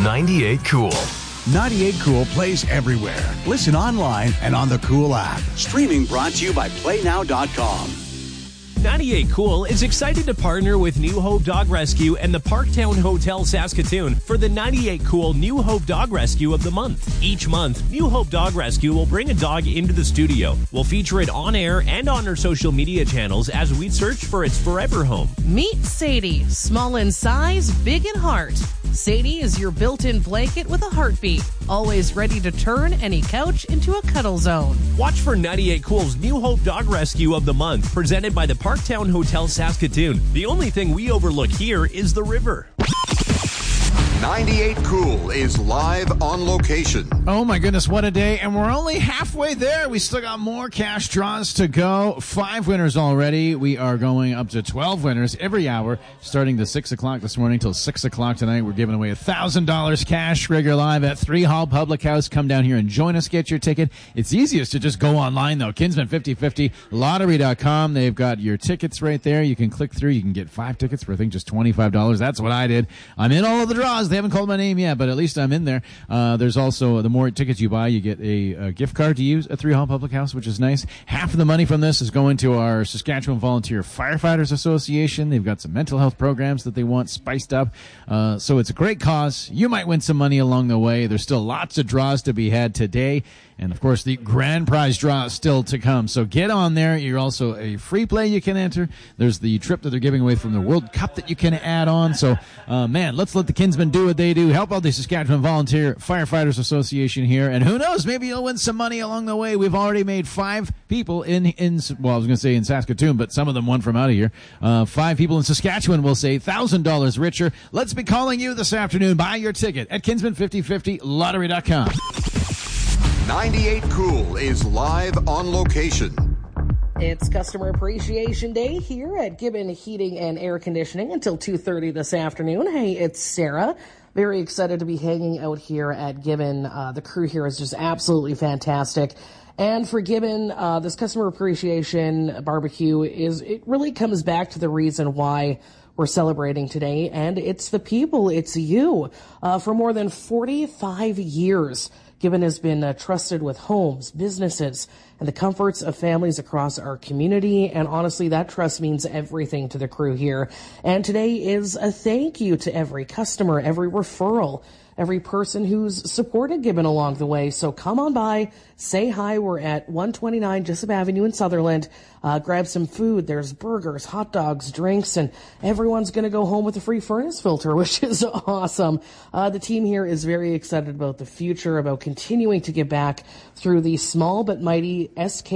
98 Cool. 98 Cool plays everywhere. Listen online and on the Cool app. Streaming brought to you by PlayNow.com. 98 Cool is excited to partner with New Hope Dog Rescue and the Parktown Hotel Saskatoon for the 98 Cool New Hope Dog Rescue of the Month. Each month, New Hope Dog Rescue will bring a dog into the studio. We'll feature it on air and on our social media channels as we search for its forever home. Meet Sadie, small in size, big in heart. Sadie is your built-in blanket with a heartbeat, always ready to turn any couch into a cuddle zone. Watch for 98 Cool's New Hope Dog Rescue of the Month, presented by the Parktown Hotel Saskatoon. The only thing we overlook here is the river. 98 Cool is live on location. Oh my goodness, what a day. And we're only halfway there. We still got more cash draws to go. 5 winners already. We are going up to 12 winners every hour, starting to 6 o'clock this morning till 6 o'clock tonight. We're giving away $1,000 cash regular live at 3 Hall Public House. Come down here and join us, get your ticket. It's easiest to just go online though. Kinsman 5050 lottery.com. They've got your tickets right there. You can click through. You can get 5 tickets for I think just $25. That's what I did. I'm in all of the draws. They haven't called my name yet, but at least I'm in there. There's also, the more tickets you buy, you get a gift card to use at 3 Hall Public House, which is nice. Half of the money from this is going to our Saskatchewan Volunteer Firefighters Association. They've got some mental health programs that they want spiced up. So it's a great cause. You might win some money along the way. There's still lots of draws to be had today. And, of course, the grand prize draw is still to come. So get on there. You're also a free play you can enter. There's the trip that they're giving away from the World Cup that you can add on. So, man, let's let the Kinsmen do what they do. Help out the Saskatchewan Volunteer Firefighters Association here. And who knows, maybe you'll win some money along the way. We've already made 5 people well, I was going to say in Saskatoon, but some of them won from out of here. 5 people in Saskatchewan will say $1,000 richer. Let's be calling you this afternoon. Buy your ticket at Kinsman5050lottery.com. 98 Cool is live on location. It's Customer Appreciation Day here at Gibbon Heating and Air Conditioning until 2:30 this afternoon. Hey, it's Sarah. Very excited to be hanging out here at Gibbon. The crew here is just absolutely fantastic. And for Gibbon, this Customer Appreciation Barbecue it really comes back to the reason why we're celebrating today, and it's the people, it's you. For more than 45 years, Gibbon has been trusted with homes, businesses, and the comforts of families across our community. And honestly, that trust means everything to the crew here. And today is a thank you to every customer, every referral, every person who's supported Gibbon along the way. So come on by, say hi. We're at 129 Jessup Avenue in Sutherland. Grab some food. There's burgers, hot dogs, drinks, and everyone's going to go home with a free furnace filter, which is awesome. The team here is very excited about the future, about continuing to give back through the small but mighty SK